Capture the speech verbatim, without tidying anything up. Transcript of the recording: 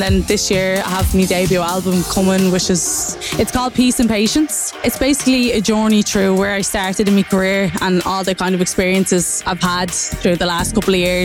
Then this year I have my debut album coming, which is, it's called Peace and Patience. It's basically a journey through where I started in my career and all the kind of experiences I've had through the last couple of years.